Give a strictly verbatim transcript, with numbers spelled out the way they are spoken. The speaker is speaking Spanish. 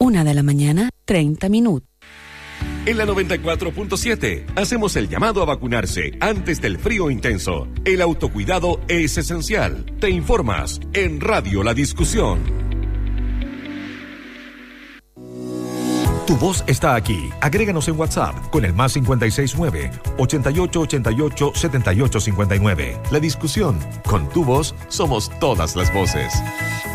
Una de la mañana, treinta minutos. En la noventa y cuatro punto siete hacemos el llamado a vacunarse antes del frío intenso. El autocuidado es esencial. Te informas en Radio La Discusión. Tu voz está aquí. Agréganos en WhatsApp con el más cinco seis nueve, ochenta y ocho ochenta y ocho, setenta y ocho cincuenta y nueve. La Discusión. Con tu voz somos todas las voces.